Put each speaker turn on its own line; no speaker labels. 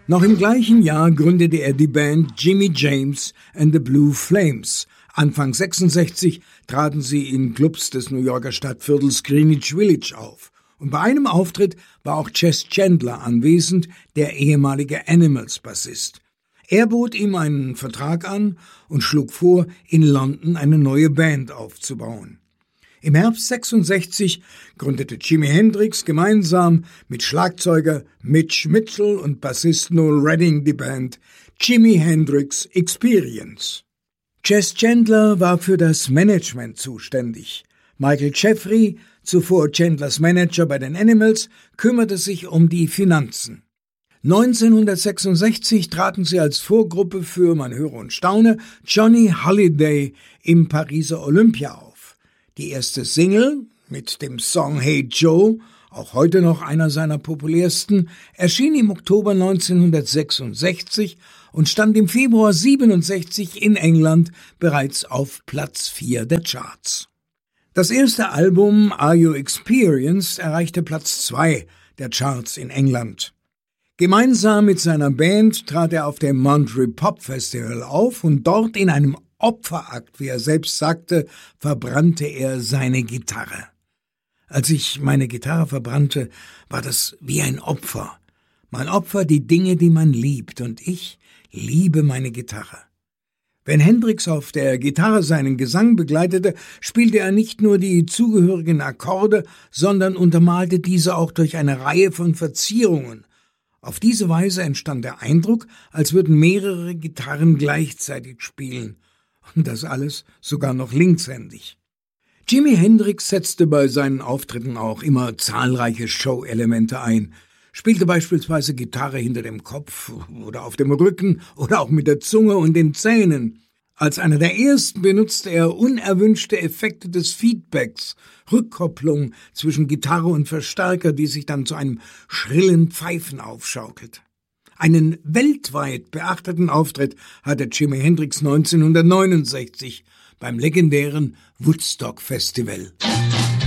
Noch im gleichen Jahr gründete er die Band Jimmy James and the Blue Flames. Anfang 66 traten sie in Clubs des New Yorker Stadtviertels Greenwich Village auf. Und bei einem Auftritt war auch Chess Chandler anwesend, der ehemalige Animals-Bassist. Er bot ihm einen Vertrag an und schlug vor, in London eine neue Band aufzubauen. Im Herbst 66 gründete Jimi Hendrix gemeinsam mit Schlagzeuger Mitch Mitchell und Bassist Noel Redding die Band Jimi Hendrix Experience. Chess Chandler war für das Management zuständig. Michael Jeffrey, zuvor Chandlers Manager bei den Animals, kümmerte sich um die Finanzen. 1966 traten sie als Vorgruppe für, man höre und staune, Johnny Hallyday im Pariser Olympia auf. Die erste Single mit dem Song Hey Joe, auch heute noch einer seiner populärsten, erschien im Oktober 1966 und stand im Februar 67 in England bereits auf Platz 4 der Charts. Das erste Album Are You Experienced erreichte Platz 2 der Charts in England. Gemeinsam mit seiner Band trat er auf dem Monterey Pop Festival auf und dort in einem Opferakt, wie er selbst sagte, verbrannte er seine Gitarre. Als ich meine Gitarre verbrannte, war das wie ein Opfer. Man opfert die Dinge, die man liebt, und ich liebe meine Gitarre. Wenn Hendrix auf der Gitarre seinen Gesang begleitete, spielte er nicht nur die zugehörigen Akkorde, sondern untermalte diese auch durch eine Reihe von Verzierungen. Auf diese Weise entstand der Eindruck, als würden mehrere Gitarren gleichzeitig spielen. Und das alles sogar noch linkshändig. Jimi Hendrix setzte bei seinen Auftritten auch immer zahlreiche Show-Elemente ein, spielte beispielsweise Gitarre hinter dem Kopf oder auf dem Rücken oder auch mit der Zunge und den Zähnen. Als einer der ersten benutzte er unerwünschte Effekte des Feedbacks, Rückkopplung zwischen Gitarre und Verstärker, die sich dann zu einem schrillen Pfeifen aufschaukelt. Einen weltweit beachteten Auftritt hatte Jimi Hendrix 1969 beim legendären Woodstock Festival.